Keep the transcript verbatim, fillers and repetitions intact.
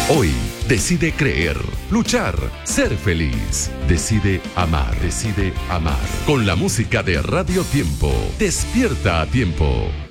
Hoy, decide creer, luchar, ser feliz. Decide amar, decide amar. Con la música de Radio Tiempo, despierta a tiempo.